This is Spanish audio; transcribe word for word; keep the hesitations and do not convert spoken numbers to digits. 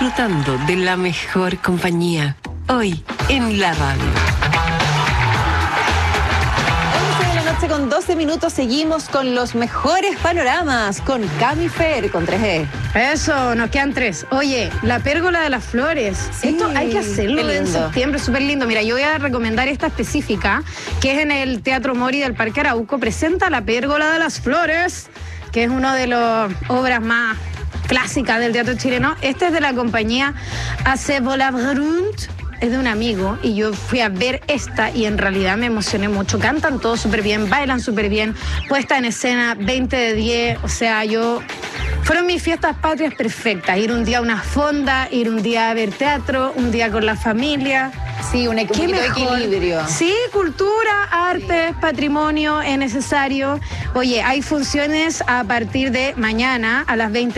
disfrutando de la mejor compañía. Hoy en la radio. once de la noche con doce minutos seguimos con los mejores panoramas con Cami Fer con tres E. Eso, nos quedan tres. Oye, la pérgola de las flores. Sí, esto hay que hacerlo qué en lindo. septiembre, súper lindo. Mira, yo voy a recomendar esta específica, que es en el Teatro Mori del Parque Arauco. Presenta la pérgola de las flores, que es una de las obras más clásicas del teatro chileno. Este es de la compañía Hace Volabrund. Es de un amigo y yo fui a ver esta y en realidad me emocioné mucho. Cantan todos súper bien, bailan súper bien, puesta en escena veinte de diez, o sea, yo... Fueron mis fiestas patrias perfectas, ir un día a una fonda, ir un día a ver teatro, un día con la familia. Sí, un, un ¿Qué poquito de mejor? equilibrio. Sí, cultura, arte, patrimonio, es necesario. Oye, hay funciones a partir de mañana a las veinte.